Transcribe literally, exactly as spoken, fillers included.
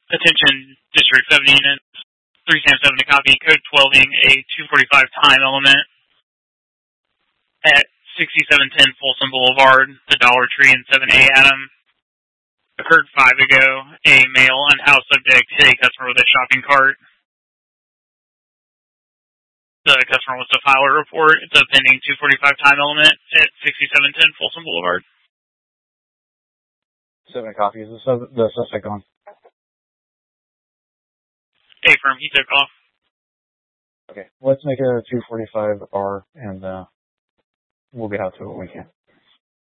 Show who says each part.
Speaker 1: Attention District seventy units, three Sam seven to copy, code twelving a two forty-five time element at sixty-seven ten Folsom Boulevard, the Dollar Tree in seven A Adam. Occurred five ago. A male unhoused subject hit a customer with a shopping cart. The customer wants to file a report. It's a pending two forty-five time element at sixty-seven ten Folsom Boulevard.
Speaker 2: Seven copies. The, sub- the suspect gone.
Speaker 1: A firm, he took off.
Speaker 2: Okay, let's make it a two forty-five R, and uh, we'll get out to it when we can.